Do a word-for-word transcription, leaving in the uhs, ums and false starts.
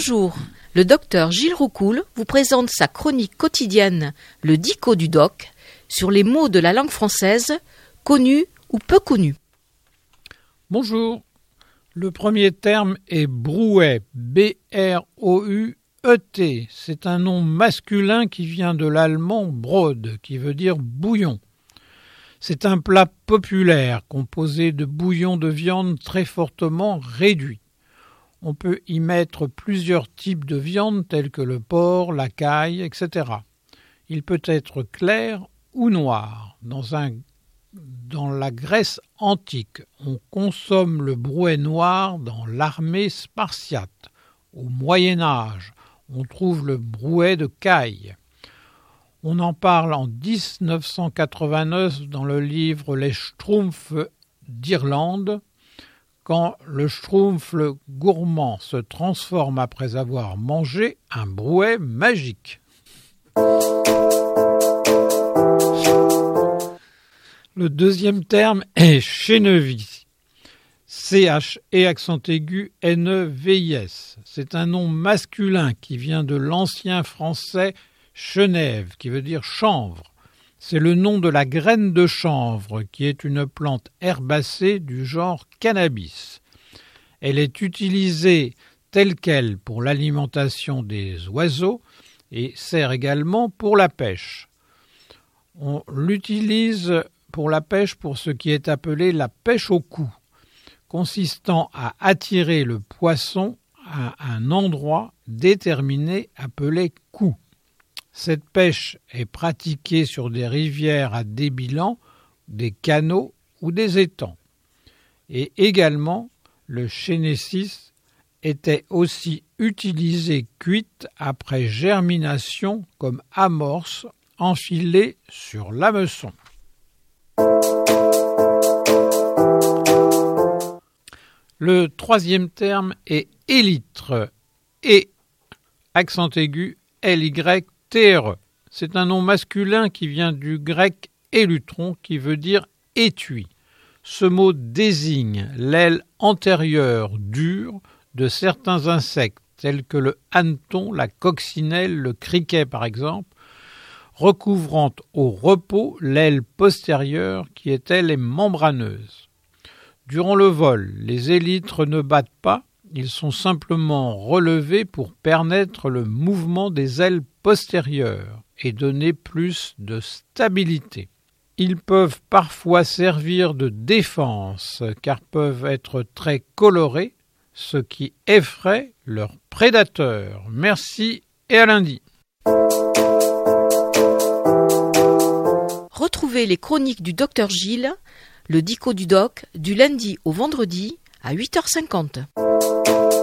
Bonjour, le docteur Gilles Roucoul vous présente sa chronique quotidienne, le Dico du doc, sur les mots de la langue française, connus ou peu connus. Bonjour, le premier terme est brouet, B R O U E T. C'est un nom masculin qui vient de l'allemand Brot, qui veut dire bouillon. C'est un plat populaire composé de bouillon de viande très fortement réduit. On peut y mettre plusieurs types de viande tels que le porc, la caille, et cetera. Il peut être clair ou noir. Dans, un, dans la Grèce antique, on consomme le brouet noir dans l'armée spartiate. Au Moyen-Âge, on trouve le brouet de caille. On en parle en dix-neuf cent quatre-vingt-neuf dans le livre « Les Schtroumpfs d'Irlande », quand le schtroumpf gourmand se transforme après avoir mangé un brouet magique. Le deuxième terme est chénevis. C H E accent aigu N E V I S. C'est un nom masculin qui vient de l'ancien français chenève, qui veut dire chanvre. C'est le nom de la graine de chanvre, qui est une plante herbacée du genre cannabis. Elle est utilisée telle quelle pour l'alimentation des oiseaux et sert également pour la pêche. On l'utilise pour la pêche pour ce qui est appelé la pêche au coup, consistant à attirer le poisson à un endroit déterminé appelé coup. Cette pêche est pratiquée sur des rivières à débit lent, des canaux ou des étangs. Et également, le chénessis était aussi utilisé cuite après germination comme amorce enfilée sur l'hameçon. Le troisième terme est élytre, et accent aigu L Y T R E. C'est un nom masculin qui vient du grec élutron qui veut dire étui. Ce mot désigne l'aile antérieure dure de certains insectes tels que le hanneton, la coccinelle, le criquet par exemple, recouvrant au repos l'aile postérieure qui est elle est membraneuse. Durant le vol, les élytres ne battent pas, ils sont simplement relevés pour permettre le mouvement des ailes postérieures et donner plus de stabilité. Ils peuvent parfois servir de défense car peuvent être très colorés, ce qui effraie leurs prédateurs. Merci et à lundi. Retrouvez les chroniques du docteur Gilles, le Dico du doc, du lundi au vendredi à huit heures cinquante.